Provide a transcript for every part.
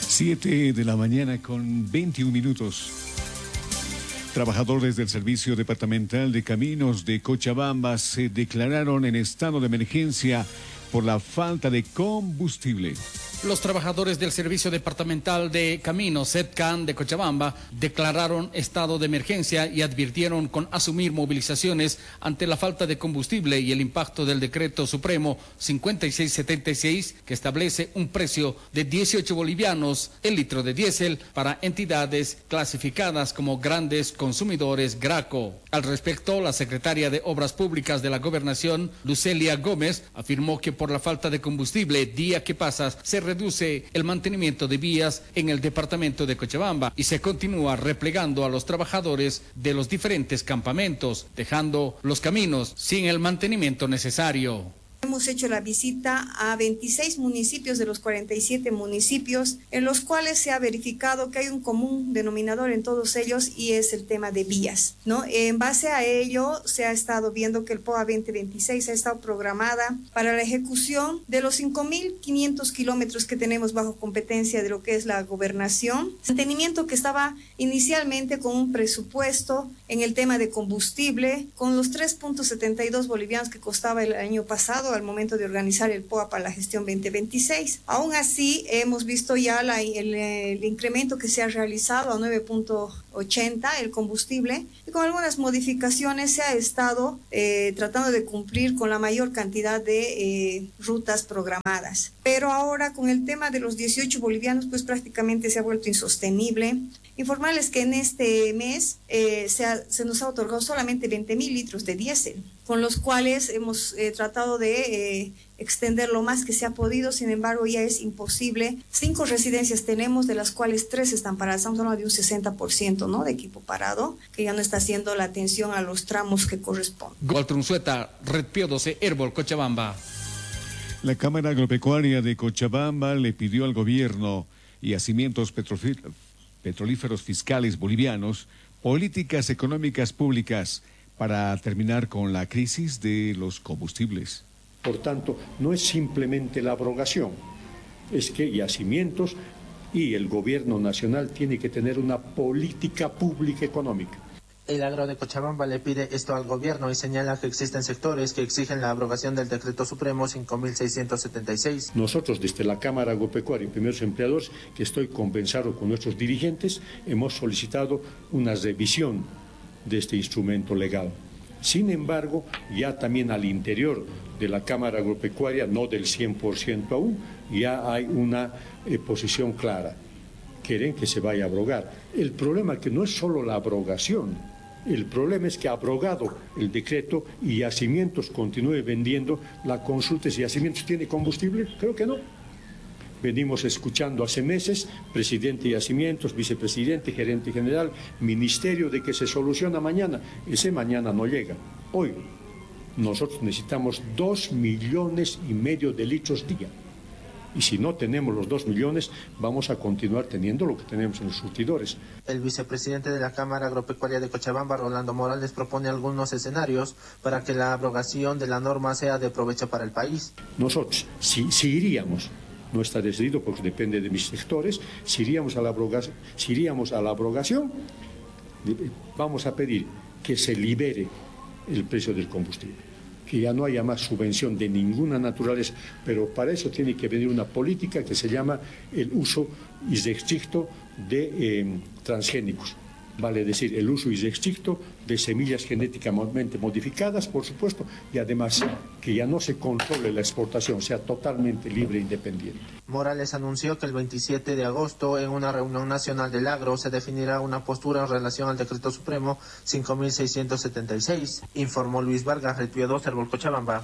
7 de la mañana con 21 minutos. Trabajadores del Servicio Departamental de Caminos de Cochabamba se declararon en estado de emergencia por la falta de combustible. Los trabajadores del Servicio Departamental de Caminos, SEDCAN, de Cochabamba, declararon estado de emergencia y advirtieron con asumir movilizaciones ante la falta de combustible y el impacto del Decreto Supremo 5676, que establece un precio de 18 bolivianos el litro de diésel para entidades clasificadas como grandes consumidores GRACO. Al respecto, la secretaria de Obras Públicas de la Gobernación, Lucelia Gómez, afirmó que por la falta de combustible, día que pasa, se reduce el mantenimiento de vías en el departamento de Cochabamba y se continúa replegando a los trabajadores de los diferentes campamentos, dejando los caminos sin el mantenimiento necesario. Hemos hecho la visita a 26 municipios de los 47 municipios, en los cuales se ha verificado que hay un común denominador en todos ellos y es el tema de vías, ¿no? En base a ello, se ha estado viendo que el POA 2026 ha estado programada para la ejecución de los 5.500 kilómetros que tenemos bajo competencia de lo que es la gobernación. Mantenimiento que estaba inicialmente con un presupuesto en el tema de combustible, con los 3.72 bolivianos que costaba el año pasado, al momento de organizar el POA para la gestión 2026. Aún así, hemos visto ya el incremento que se ha realizado a 9.80 el combustible y con algunas modificaciones se ha estado tratando de cumplir con la mayor cantidad de rutas programadas. Pero ahora con el tema de los 18 bolivianos, pues prácticamente se ha vuelto insostenible. Informarles que en este mes se nos ha otorgado solamente 20.000 litros de diésel, con los cuales hemos tratado de extender lo más que se ha podido. Sin embargo, ya es imposible. 5 residencias tenemos, de las cuales 3 están paradas. Estamos hablando de un 60%, ¿no?, de equipo parado, que ya no está haciendo la atención a los tramos que corresponden. Walter Unzueta, Red Pío 12, Herbol, Cochabamba. La Cámara Agropecuaria de Cochabamba le pidió al gobierno y a Cimientos Petrolíferos Fiscales Bolivianos políticas económicas públicas para terminar con la crisis de los combustibles. Por tanto, no es simplemente la abrogación, es que Yacimientos y el gobierno nacional tiene que tener una política pública económica. El Agro de Cochabamba le pide esto al gobierno y señala que existen sectores que exigen la abrogación del Decreto Supremo 5676. Nosotros desde la Cámara Agropecuaria y Primeros Empleadores, que estoy conversado con nuestros dirigentes, hemos solicitado una revisión de este instrumento legal. Sin embargo, ya también al interior de la Cámara Agropecuaria, no del 100% aún, ya hay una posición clara. Quieren que se vaya a abrogar. El problema es que no es solo la abrogación. El problema es que ha abrogado el decreto y Yacimientos continúe vendiendo la consulta. ¿Si Yacimientos tiene combustible? Creo que no. Venimos escuchando hace meses, presidente de Yacimientos, vicepresidente, gerente general, ministerio, de que se soluciona mañana. Ese mañana no llega. Hoy nosotros necesitamos 2,5 millones de litros día. Y si no tenemos los 2 millones, vamos a continuar teniendo lo que tenemos en los surtidores. El vicepresidente de la Cámara Agropecuaria de Cochabamba, Rolando Morales, propone algunos escenarios para que la abrogación de la norma sea de provecho para el país. Nosotros, si iríamos, no está decidido porque depende de mis sectores, si iríamos a la abrogación, vamos a pedir que se libere el precio del combustible, que ya no haya más subvención de ninguna naturaleza, pero para eso tiene que venir una política que se llama el uso irrestricto de transgénicos, vale decir, el uso irrestricto de semillas genéticamente modificadas, por supuesto, y además que ya no se controle la exportación, sea totalmente libre e independiente. Morales anunció que el 27 de agosto, en una reunión nacional del agro, se definirá una postura en relación al Decreto Supremo 5676, informó Luis Vargas, Red Pío 2, Herbol, Cochabamba.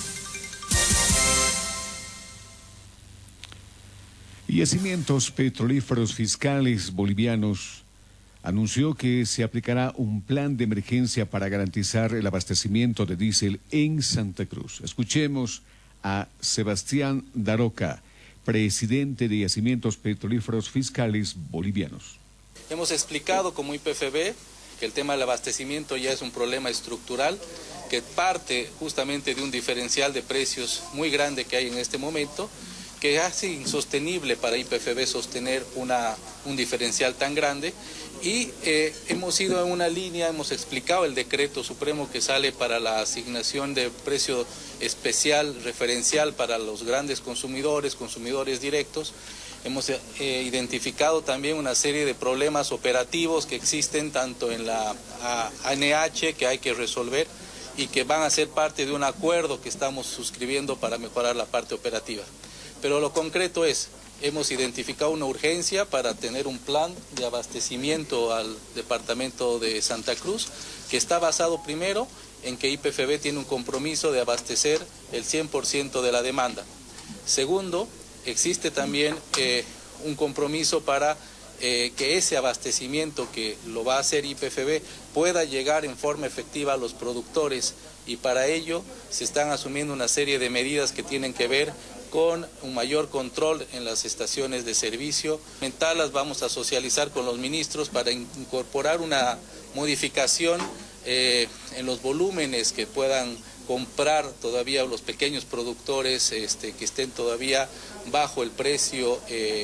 Yacimientos Petrolíferos Fiscales Bolivianos anunció que se aplicará un plan de emergencia para garantizar el abastecimiento de diésel en Santa Cruz. Escuchemos a Sebastián Daroca, presidente de Yacimientos Petrolíferos Fiscales Bolivianos. Hemos explicado como IPFB que el tema del abastecimiento ya es un problema estructural que parte justamente de un diferencial de precios muy grande que hay en este momento que hace insostenible para YPFB sostener un diferencial tan grande. Y hemos ido en una línea, hemos explicado el decreto supremo que sale para la asignación de precio especial referencial para los grandes consumidores directos. Hemos identificado también una serie de problemas operativos que existen tanto en la ANH que hay que resolver y que van a ser parte de un acuerdo que estamos suscribiendo para mejorar la parte operativa. Pero lo concreto es, hemos identificado una urgencia para tener un plan de abastecimiento al departamento de Santa Cruz, que está basado primero en que YPFB tiene un compromiso de abastecer el 100% de la demanda. Segundo, existe también un compromiso para que ese abastecimiento que lo va a hacer YPFB pueda llegar en forma efectiva a los productores, y para ello se están asumiendo una serie de medidas que tienen que ver con un mayor control en las estaciones de servicio. Las vamos a socializar con los ministros para incorporar una modificación en los volúmenes que puedan comprar todavía los pequeños productores que estén todavía bajo el precio de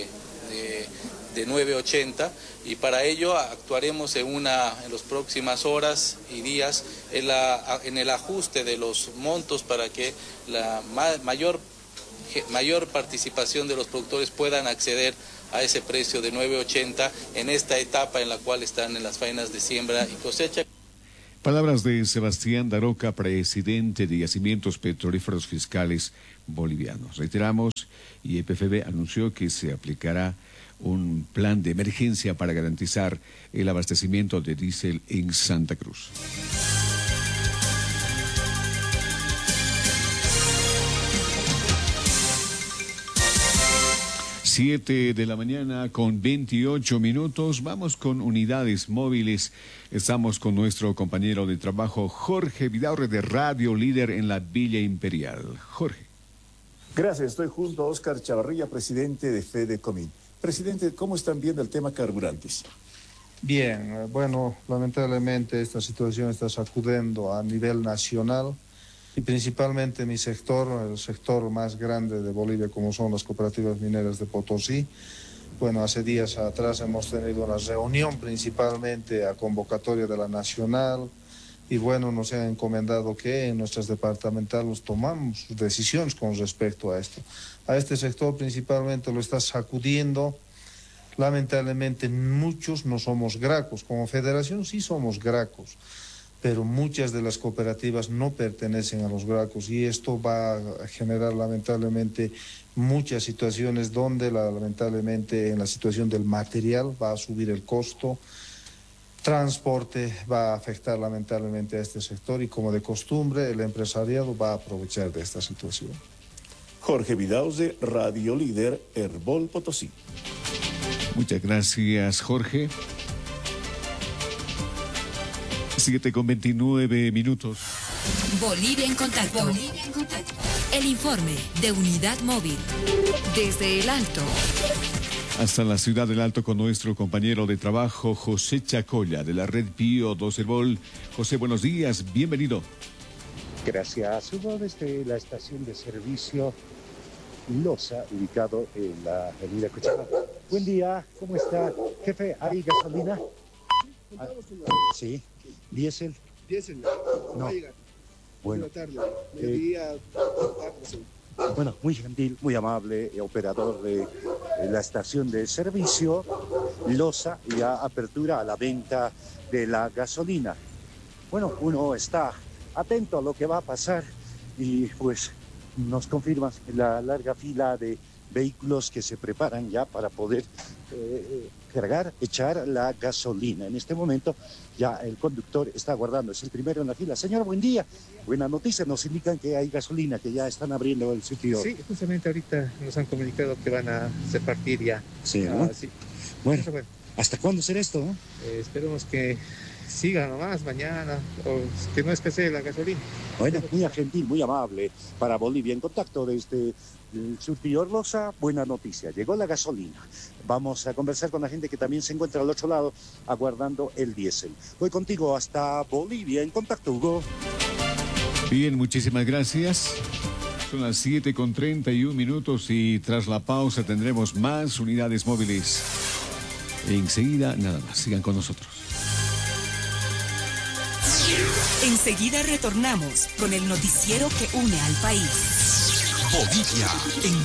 9.80, y para ello actuaremos en las próximas horas y días en el ajuste de los montos para que la mayor participación de los productores puedan acceder a ese precio de 9.80 en esta etapa en la cual están en las faenas de siembra y cosecha. Palabras de Sebastián Daroca, presidente de Yacimientos Petrolíferos Fiscales Bolivianos. Reiteramos, YPFB anunció que se aplicará un plan de emergencia para garantizar el abastecimiento de diésel en Santa Cruz. 7 de la mañana con 28 minutos. Vamos con unidades móviles. Estamos con nuestro compañero de trabajo, Jorge Vidaurre, de Radio Líder en la Villa Imperial. Jorge. Gracias. Estoy junto a Óscar Chavarría, presidente de Fedecomín. Presidente, ¿cómo están viendo el tema carburantes? Bien, bueno, lamentablemente esta situación está sacudiendo a nivel nacional y principalmente mi sector, el sector más grande de Bolivia, como son las cooperativas mineras de Potosí. Bueno, hace días atrás hemos tenido una reunión principalmente a convocatoria de la Nacional y bueno, nos han encomendado que en nuestras departamentales tomamos decisiones con respecto a esto. A este sector principalmente lo está sacudiendo. Lamentablemente muchos no somos gracos, como federación sí somos gracos, pero muchas de las cooperativas no pertenecen a los gracos y esto va a generar lamentablemente muchas situaciones donde lamentablemente en la situación del material va a subir el costo, transporte va a afectar lamentablemente a este sector y como de costumbre el empresariado va a aprovechar de esta situación. Jorge Vidaurre, Radio Líder, Herbol Potosí. Muchas gracias, Jorge. 7 con 29 minutos. Bolivia en contacto. Bolivia en contacto. El informe de Unidad Móvil. Desde el Alto. Hasta la ciudad del Alto con nuestro compañero de trabajo, José Chacolla, de la red Pío 2 Herbol. José, buenos días, bienvenido. Gracias. Subo desde la estación de servicio Loza, ubicado en la avenida Cochabamba. Buen día, ¿cómo está? Jefe, ¿hay gasolina? Sí. ¿Diésel? Diésel, no va a llegar. Bueno. Tarde. Mediodía, tarde. Bueno, muy gentil, muy amable, operador de la estación de servicio Loza, ya apertura a la venta de la gasolina. Bueno, uno está atento a lo que va a pasar y pues nos confirman la larga fila de vehículos que se preparan ya para poder cargar, echar la gasolina. En este momento ya el conductor está aguardando, es el primero en la fila. Señor, buen día. Buena noticia, nos indican que hay gasolina, que ya están abriendo el sitio. Sí, justamente ahorita nos han comunicado que van a repartir ya. Sí, ¿no? Sí. Bueno, ¿hasta cuándo será esto? ¿No? Esperemos que siga nomás mañana, o que no escasee la gasolina. Bueno, muy gentil, muy amable. Para Bolivia en contacto desde el surtidor Loza, buena noticia, llegó la gasolina. Vamos a conversar con la gente que también se encuentra al otro lado aguardando el diésel. Voy contigo hasta Bolivia en contacto, Hugo. Bien, muchísimas gracias. Son las 7:31 y tras la pausa tendremos más unidades móviles. Enseguida, nada más. Sigan con nosotros. Enseguida retornamos con el noticiero que une al país. Bolivia en